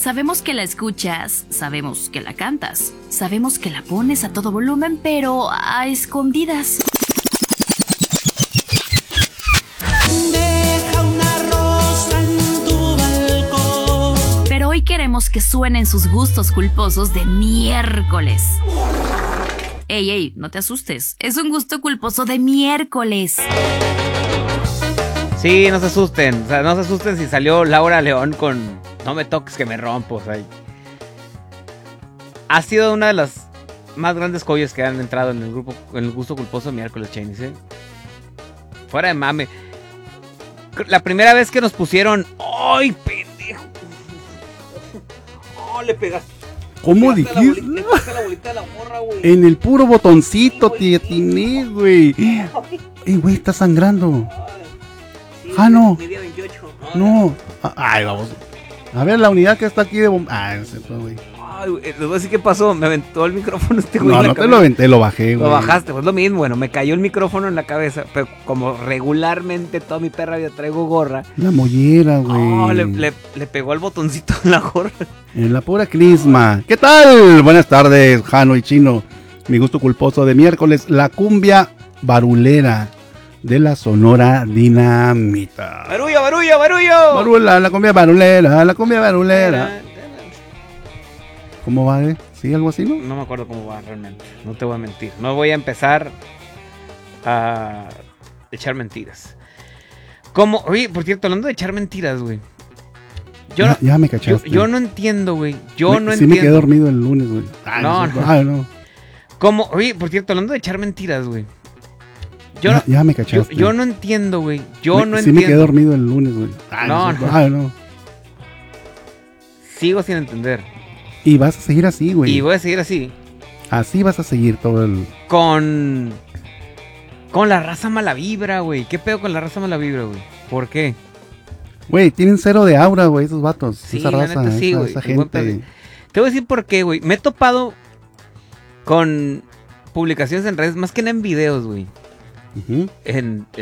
Sabemos que la escuchas, sabemos que la cantas, sabemos que la pones a todo volumen, pero a escondidas. Deja una rosa en tu balcón. Pero hoy queremos que suenen sus gustos culposos de miércoles. Ey, no te asustes, es un gusto culposo de miércoles. Sí, no se asusten, o sea, no se asusten si salió Laura León con No me toques que me rompo, o sea. Ha sido una de las más grandes joyas que han entrado en el grupo, en el gusto culposo de miércoles, Chinese, ¿eh? Fuera de mame. La primera vez que nos pusieron, ¡ay, pendejo! ¡Oh, le pegaste! ¿Cómo dijiste? Le pegaste la bolita de la morra, güey. En el puro botoncito te atiné, güey. Ey, güey, está sangrando. Ah, no. Media 28. No. Ay, vamos. A ver, la unidad que está aquí de no sé, güey. Ay, güey, les voy a decir qué pasó. Me aventó el micrófono este güey. No, no te lo aventé, lo bajé, güey. Lo bajaste, pues lo mismo, bueno, me cayó el micrófono en la cabeza, pero como regularmente toda mi perra yo traigo gorra. La mollera, güey. Oh, le pegó el botoncito en la gorra. En la pura crisma. ¿Qué tal? Buenas tardes, Jano y Chino. Mi gusto culposo de miércoles, la cumbia barulera de la Sonora Dinamita. ¡Barullo, barullo, barullo! Barula, la cumbia barulera, la cumbia barulera. ¿Cómo va, ¿Sí, algo así, no? No me acuerdo cómo va realmente, no te voy a mentir. No voy a empezar a echar mentiras. Oye, por cierto, hablando de echar mentiras, güey. Ya me cachaste. Yo no entiendo, güey. Sí entiendo. me quedé dormido el lunes, güey. No. No. Oye, por cierto, hablando de echar mentiras, güey. Ya me cachaste. Yo no entiendo, güey. Sí me quedé dormido el lunes, güey. No. Sigo sin entender. Y vas a seguir así, güey. Y voy a seguir así. Así vas a seguir todo el... Con la raza mala vibra, güey. ¿Qué pedo con la raza mala vibra, güey? ¿Por qué? Güey, tienen cero de aura, güey, esos vatos. Sí, esa raza, la neta, sí, esa gente. Te voy a decir por qué, güey. Me he topado con publicaciones en redes, más que nada en videos, güey. Uh-huh. En